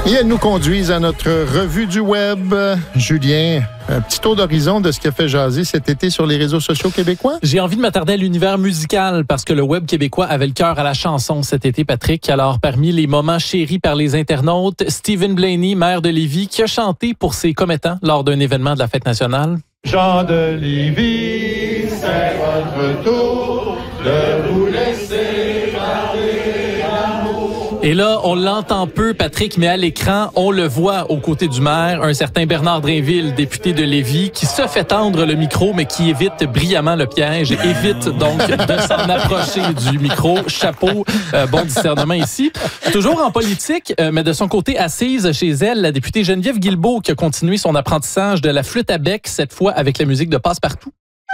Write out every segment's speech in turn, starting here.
Et elles nous conduisent à notre revue du web. Julien, un petit tour d'horizon de ce qui a fait jaser cet été sur les réseaux sociaux québécois? J'ai envie de m'attarder à l'univers musical parce que le web québécois avait le cœur à la chanson cet été, Patrick. Alors, parmi les moments chéris par les internautes, Stephen Blaney, maire de Lévis, qui a chanté pour ses commettants lors d'un événement de la Fête nationale. Jean de Lévis, c'est votre tour de vous laisser parler d'amour. Et là, on l'entend peu, Patrick, mais à l'écran, on le voit aux côtés du maire, un certain Bernard Drainville, député de Lévis, qui se fait tendre le micro, mais qui évite brillamment le piège, évite donc de s'en approcher du micro. Chapeau, bon discernement ici. Toujours en politique, mais de son côté, assise chez elle, la députée Geneviève Guilbeault, qui a continué son apprentissage de la flûte à bec, cette fois avec la musique de Passe-Partout.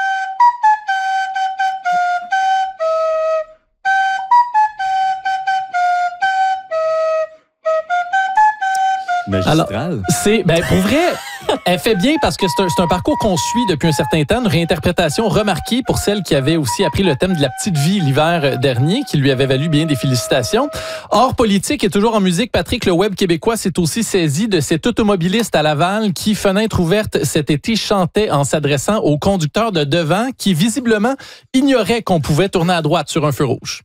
Magistral. Alors, pour vrai, elle fait bien parce que c'est un parcours qu'on suit depuis un certain temps, une réinterprétation remarquée pour celle qui avait aussi appris le thème de la petite vie l'hiver dernier, qui lui avait valu bien des félicitations. Hors politique et toujours en musique, Patrick, le web québécois s'est aussi saisi de cet automobiliste à Laval qui, fenêtre ouverte cet été, chantait en s'adressant au conducteur de devant qui, visiblement, ignorait qu'on pouvait tourner à droite sur un feu rouge.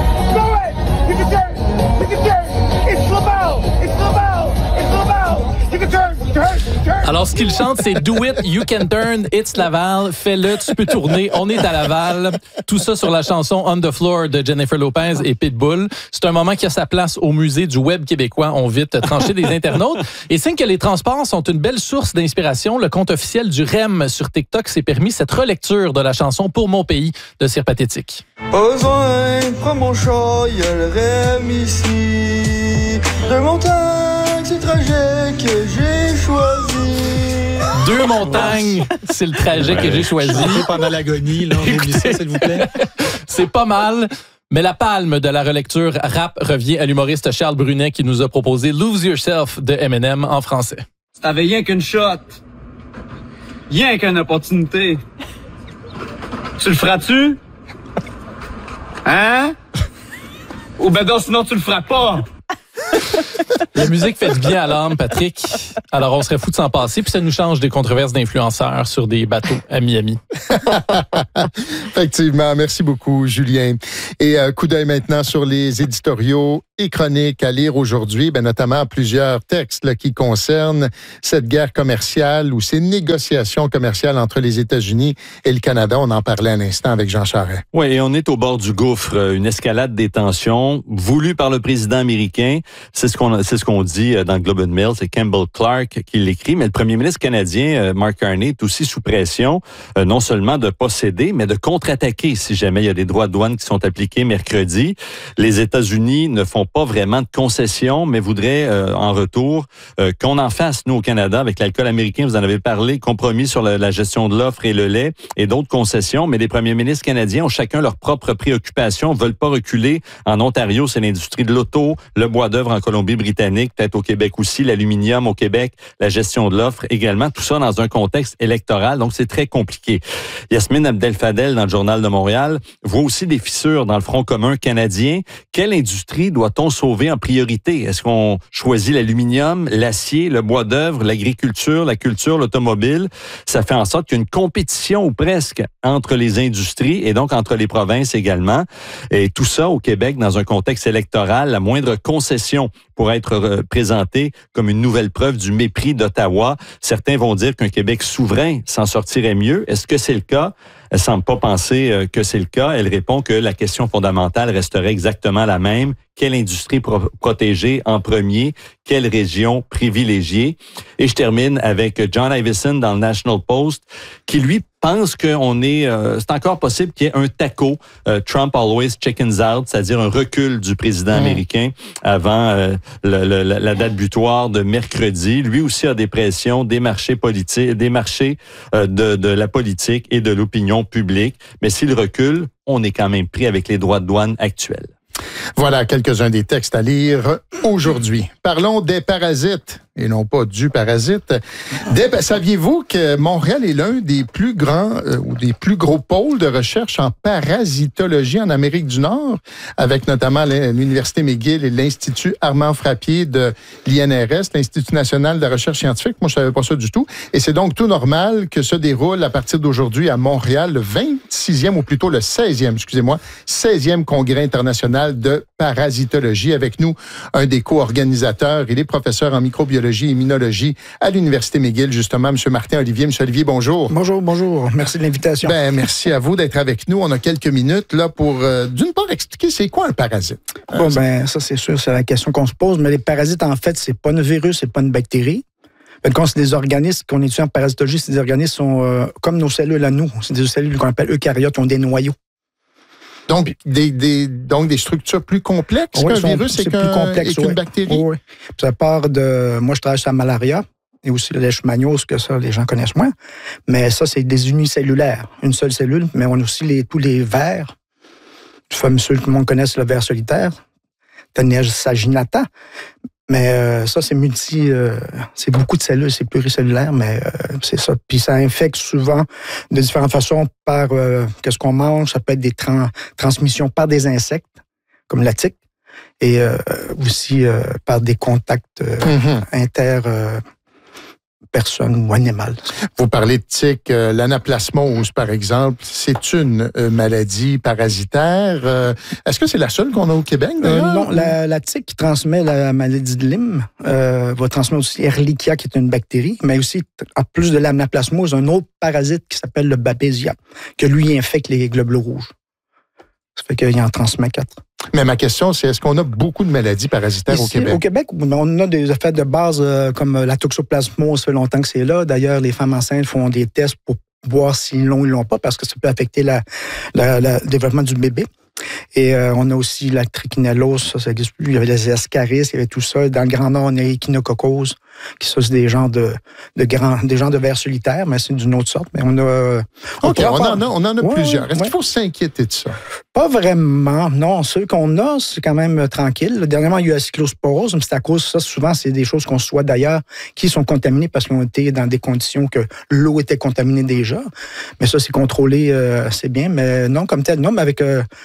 Alors, ce qu'il chante, c'est « Do it, you can turn, it's Laval ». Fais-le, tu peux tourner, on est à Laval. Tout ça sur la chanson « On the Floor » de Jennifer Lopez et Pitbull. C'est un moment qui a sa place au musée du web québécois. On vite tranché des internautes. Et signe que les transports sont une belle source d'inspiration, le compte officiel du REM sur TikTok s'est permis cette relecture de la chanson « Pour mon pays » de Cire Pathétique. Besoin, prends mon chat, il y a le REM ici. De montagne, c'est le trajet que j'ai choisi. Deux montagnes, c'est le trajet que j'ai choisi. Pendant l'agonie, là, on oublie ça, s'il vous plaît. C'est pas mal. Mais la palme de la relecture rap revient à l'humoriste Charles Brunet qui nous a proposé Lose Yourself de Eminem en français. T'avais rien qu'une shot. Rien qu'une opportunité. Tu le feras-tu? Hein? Ou ben donc, sinon tu le feras pas. La musique fait du bien à l'âme, Patrick. Alors, on serait fou de s'en passer, puis ça nous change des controverses d'influenceurs sur des bateaux à Miami. Effectivement. Merci beaucoup, Julien. Et coup d'œil maintenant sur les éditoriaux et chroniques à lire aujourd'hui, notamment plusieurs textes là, qui concernent cette guerre commerciale ou ces négociations commerciales entre les États-Unis et le Canada. On en parlait à l'instant avec Jean Charest. Oui, et on est au bord du gouffre. Une escalade des tensions voulue par le président américain. C'est ce qu'on dit dans le Globe and Mail. C'est Campbell Clark qui l'écrit. Mais le premier ministre canadien, Mark Carney, est aussi sous pression, non seulement de pas céder, mais de contre-attaquer si jamais il y a des droits de douane qui sont appliqués mercredi. Les États-Unis ne font pas vraiment de concessions, mais voudraient en retour qu'on en fasse, nous, au Canada, avec l'alcool américain. Vous en avez parlé, compromis sur la gestion de l'offre et le lait et d'autres concessions. Mais les premiers ministres canadiens ont chacun leurs propres préoccupations, veulent pas reculer. En Ontario, c'est l'industrie de l'auto, le bois d'œuvre en Colombie-Britannique, peut-être au Québec aussi, l'aluminium au Québec, la gestion de l'offre également. Tout ça dans un contexte électoral, donc c'est très compliqué. Yasmine Abdel-Fadel, dans le Journal de Montréal, voit aussi des fissures dans le Front commun canadien. Quelle industrie doit-on sauver en priorité? Est-ce qu'on choisit l'aluminium, l'acier, le bois d'œuvre, l'agriculture, la culture, l'automobile? Ça fait en sorte qu'il y a une compétition ou presque entre les industries et donc entre les provinces également. Et tout ça au Québec dans un contexte électoral, la moindre concession pourrait être présentée comme une nouvelle preuve du mépris d'Ottawa. Certains vont dire qu'un Québec souverain s'en sortirait mieux. Est-ce que c'est le cas? Elle semble pas penser que c'est le cas. Elle répond que la question fondamentale resterait exactement la même. Quelle industrie protéger en premier? Quelle région privilégier? Et je termine avec John Ivison dans le National Post, qui lui pense qu'on est, c'est encore possible qu'il y ait un TACO, Trump Always Chickens Out, c'est-à-dire un recul du président américain avant la date butoir de mercredi. Lui aussi a des pressions des marchés politiques, des marchés de la politique et de l'opinion publique. Mais s'il recule, on est quand même pris avec les droits de douane actuels. Voilà quelques-uns des textes à lire aujourd'hui. Parlons des parasites. et non pas du parasite. Deb, saviez-vous que Montréal est l'un des plus grands ou des plus gros pôles de recherche en parasitologie en Amérique du Nord, avec notamment l'Université McGill et l'Institut Armand Frappier de l'INRS, l'Institut national de recherche scientifique. Moi, je savais pas ça du tout. Et c'est donc tout normal que se déroule à partir d'aujourd'hui à Montréal le 26e, ou plutôt le 16e Congrès international de parasitologie. Avec nous, un des co-organisateurs. Il est professeur en microbiologie et immunologie à l'Université McGill, justement, M. Martin Olivier. M. Olivier, bonjour. Bonjour. Merci de l'invitation. Merci à vous d'être avec nous. On a quelques minutes là pour, d'une part, expliquer c'est quoi un parasite. Ça, c'est sûr, c'est la question qu'on se pose. Mais les parasites, en fait, c'est pas un virus, c'est pas une bactérie. Quand c'est des organismes qu'on étudie en parasitologie, c'est des organismes qui sont comme nos cellules à nous. C'est des cellules qu'on appelle eucaryotes, qui ont des noyaux. Donc, des structures plus complexes qu'un virus et qu'une bactérie? Oui. Ça part de... Moi, je travaille sur la malaria et aussi le leishmaniose, que ça, les gens connaissent moins. Mais ça, c'est des unicellulaires. Une seule cellule, mais on a aussi tous les vers. Le fameux, ceux que tout le monde connaît, le ver solitaire. Taenia saginata. Mais ça, c'est c'est beaucoup de cellules, c'est pluricellulaire, mais c'est ça. Puis ça infecte souvent de différentes façons par qu'est-ce qu'on mange. Ça peut être des transmissions par des insectes, comme la tique, et aussi par des contacts personne ou animal. Vous parlez de tique, l'anaplasmose, par exemple, c'est une maladie parasitaire. Est-ce que c'est la seule qu'on a au Québec, d'ailleurs? Non, la tique qui transmet la maladie de Lyme va transmettre aussi Ehrlichia, qui est une bactérie, mais aussi, en plus de l'anaplasmose, un autre parasite qui s'appelle le Babesia, que lui infecte les globules rouges. Ça fait qu'il en transmet 4. Mais ma question, c'est est-ce qu'on a beaucoup de maladies parasitaires ici, au Québec? Au Québec, on a des effets de base comme la toxoplasmose, ça fait longtemps que c'est là. D'ailleurs, les femmes enceintes font des tests pour voir s'ils l'ont ou ils l'ont pas, parce que ça peut affecter le développement du bébé. Et on a aussi la trichinellose, ça existe plus. Il y avait les ascaris, il y avait tout ça. Dans le Grand Nord, on a l'échinococcose, qui ça, c'est des gens de vers solitaires, mais c'est d'une autre sorte. Mais on a... on en a plusieurs. Est-ce qu'il faut s'inquiéter de ça? Pas vraiment, non. Ceux qu'on a, c'est quand même tranquille. Dernièrement, il y a eu la cyclosporose, mais c'est à cause, ça, souvent, c'est des choses qu'on soit d'ailleurs qui sont contaminées parce qu'ils ont été dans des conditions que l'eau était contaminée déjà. Mais ça, c'est contrôlé, c'est bien. Mais non, comme tel, non, mais avec...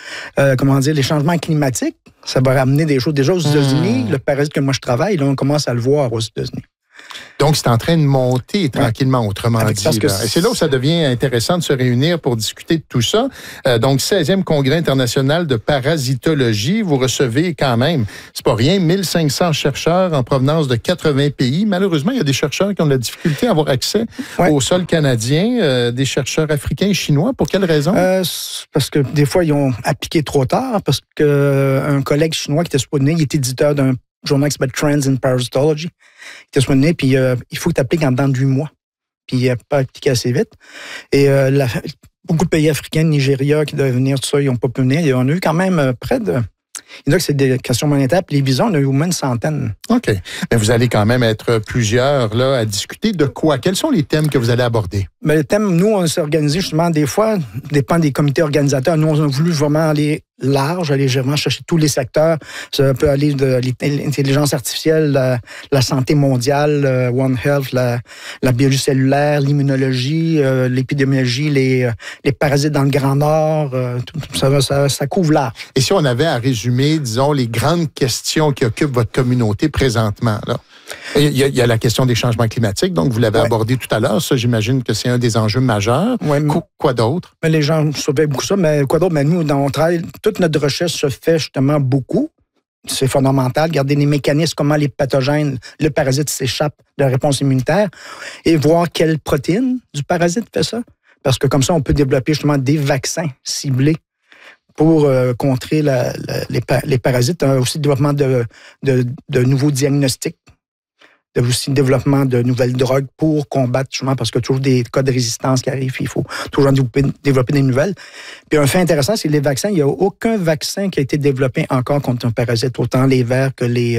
les changements climatiques, ça va ramener des choses. Déjà aux États-Unis, le parasite que moi je travaille, là, on commence à le voir aux États-Unis. Donc, c'est en train de monter tranquillement, autrement dit. Et c'est là où ça devient intéressant de se réunir pour discuter de tout ça. Donc, 16e Congrès international de parasitologie, vous recevez quand même, c'est pas rien, 1500 chercheurs en provenance de 80 pays. Malheureusement, il y a des chercheurs qui ont de la difficulté à avoir accès au sol canadien, des chercheurs africains et chinois. Pour quelle raison? Parce que des fois, ils ont appliqué trop tard, parce qu'un collègue chinois qui était supposé, il était éditeur d'un journal qui s'appelle Trends in Parasitology. Il était supposé, puis il faut que tu appliques en dedans de 8 mois. Puis il n'a pas appliqué assez vite. Et beaucoup de pays africains, Nigeria, qui devaient venir, tout ça, ils n'ont pas pu venir. Et on a eu quand même près de... Il y en a que c'est des questions monétaires, puis les visas, on a eu au moins une centaine. OK. Mais vous allez quand même être plusieurs là, à discuter de quoi? Quels sont les thèmes que vous allez aborder? Mais les thèmes, nous, on s'est organisé justement, des fois, dépend des comités organisateurs. Nous, on a voulu vraiment aller large, aller vraiment chercher tous les secteurs. Ça peut aller de l'intelligence artificielle, la santé mondiale, One Health, la biologie cellulaire, l'immunologie, l'épidémiologie, les parasites dans le Grand Nord. Ça couvre large. Et si on avait à résumer, disons, les grandes questions qui occupent votre communauté présentement, là? Il y a la question des changements climatiques, donc vous l'avez abordé tout à l'heure. Ça, j'imagine que c'est un des enjeux majeurs. Ouais, quoi d'autre? Mais les gens surveillent beaucoup ça, mais quoi d'autre? Mais nous, dans notre travail, toute notre recherche se fait justement beaucoup. C'est fondamental. Garder les mécanismes, comment les pathogènes, le parasite s'échappe de la réponse immunitaire et voir quelle protéine du parasite fait ça. Parce que comme ça, on peut développer justement des vaccins ciblés pour contrer les parasites. Aussi le développement de nouveaux diagnostics. Aussi le développement de nouvelles drogues pour combattre, justement, parce qu'il y a toujours des cas de résistance qui arrivent, il faut toujours développer des nouvelles. Puis un fait intéressant, c'est que les vaccins, il n'y a aucun vaccin qui a été développé encore contre un parasite, autant les vers que les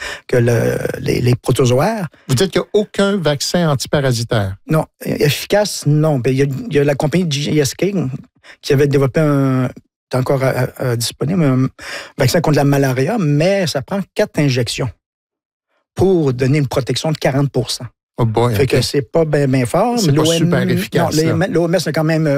protozoaires. Vous dites qu'il n'y a aucun vaccin antiparasitaire? Non. Efficace, non. Il y a la compagnie GSK qui avait développé encore disponible, un vaccin contre la malaria, mais ça prend 4 injections pour donner une protection de 40 %. Oh boy, fait que c'est pas bien fort. C'est pas super efficace. L'OMS a quand même,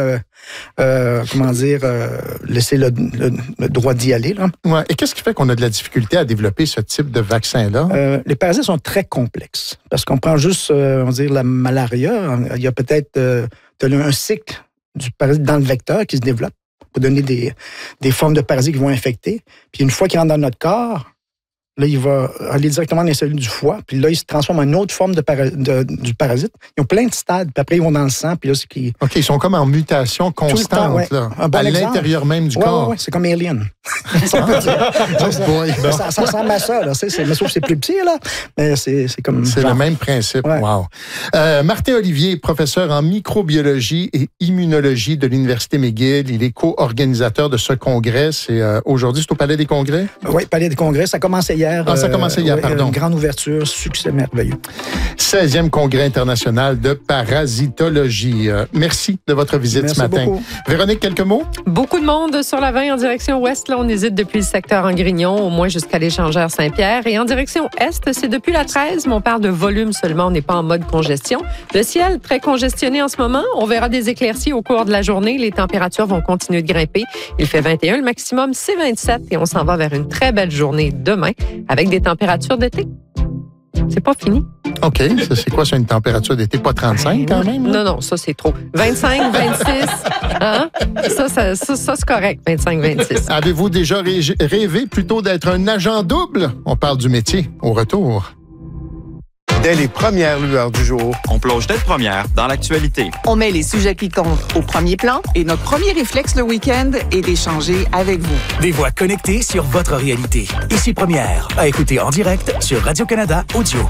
laissé le droit d'y aller. Là. Ouais. Et qu'est-ce qui fait qu'on a de la difficulté à développer ce type de vaccin-là? Les parasites sont très complexes. Parce qu'on prend juste, la malaria. Il y a peut-être un cycle du parasite dans le vecteur qui se développe pour donner des formes de parasites qui vont infecter. Puis une fois qu'il rentre dans notre corps, là, il va aller directement dans les cellules du foie, puis là, il se transforme en une autre forme du parasite. Ils ont plein de stades, puis après, ils vont dans le sang, puis là, c'est qui... OK, ils sont comme en mutation constante, temps, ouais. Là, à l'intérieur même du corps. Oui, c'est comme Alien. Ça ressemble à ça, là. Mais sauf que c'est plus petit, là. Mais c'est comme... C'est le même principe. Ouais. Wow. Martin Olivier, professeur en microbiologie et immunologie de l'Université McGill. Il est co-organisateur de ce congrès. Aujourd'hui, c'est au Palais des Congrès? Oui, Palais des Congrès. Ça a commencé hier. Ça a commencé hier, pardon. Une grande ouverture, succès merveilleux. 16e Congrès international de parasitologie. Merci de votre visite ce matin. Beaucoup. Véronique, quelques mots? Beaucoup de monde sur la 20 en direction ouest. Là, on hésite depuis le secteur Angrignon, au moins jusqu'à l'échangeur Saint-Pierre. Et en direction est, c'est depuis la 13, mais on parle de volume seulement. On n'est pas en mode congestion. Le ciel, très congestionné en ce moment. On verra des éclaircies au cours de la journée. Les températures vont continuer de grimper. Il fait 21, le maximum, c'est 27. Et on s'en va vers une très belle journée demain, avec des températures d'été. C'est pas fini. OK. Ça, c'est quoi, ça, une température d'été? Pas 35 quand même? Là? Non, ça, c'est trop. 25, 26. Hein? Ça, c'est correct, 25, 26. Avez-vous déjà rêvé plutôt d'être un agent double? On parle du métier. Au retour. Dès les premières lueurs du jour, on plonge tête première dans l'actualité. On met les sujets qui comptent au premier plan et notre premier réflexe le week-end est d'échanger avec vous. Des voix connectées sur votre réalité. Ici Première, à écouter en direct sur Radio-Canada Audio.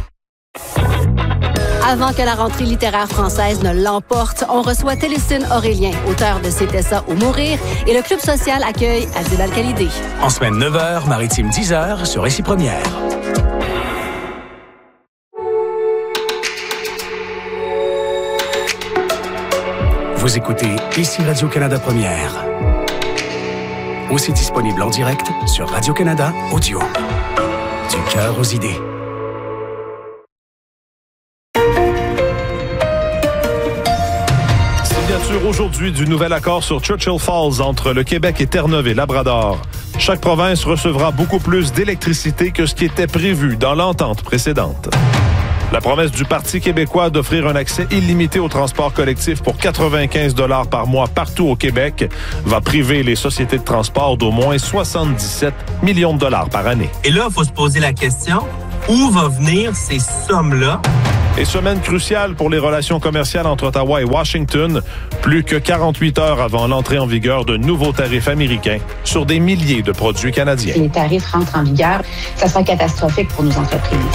Avant que la rentrée littéraire française ne l'emporte, on reçoit Télestine Aurélien, auteur de C'était ça ou mourir, et le Club social accueille Adil Al-Khalidé. En semaine 9h, maritime 10h sur Ici Première. Vous écoutez Ici Radio-Canada Première. Aussi disponible en direct sur Radio-Canada Audio. Du cœur aux idées. Signature aujourd'hui du nouvel accord sur Churchill Falls entre le Québec et Terre-Neuve et Labrador. Chaque province recevra beaucoup plus d'électricité que ce qui était prévu dans l'entente précédente. La promesse du Parti québécois d'offrir un accès illimité au transport collectif pour 95 $ par mois partout au Québec va priver les sociétés de transport d'au moins 77 millions de dollars par année. Et là, il faut se poser la question, où vont venir ces sommes-là? Et semaine cruciale pour les relations commerciales entre Ottawa et Washington, plus que 48 heures avant l'entrée en vigueur de nouveaux tarifs américains sur des milliers de produits canadiens. Les tarifs rentrent en vigueur, ça sera catastrophique pour nos entreprises.